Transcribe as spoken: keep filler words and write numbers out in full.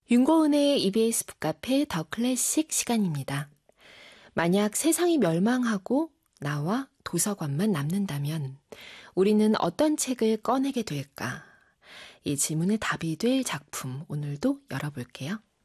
윤고은의 이비에스 북카페 더 클래식 시간입니다. 만약 세상이 멸망하고 나와 도서관만 남는다면 우리는 어떤 책을 꺼내게 될까? 이 질문에 답이 될 작품 오늘도 열어볼게요.